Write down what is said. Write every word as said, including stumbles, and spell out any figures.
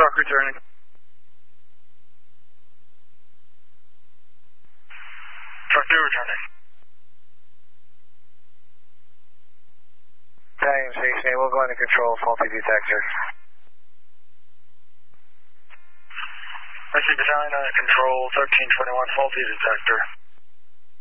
Truck returning. Truck two returning. Italian station, we'll go into control, faulty detector. I see Battalion under control, thirteen twenty-one, faulty detector.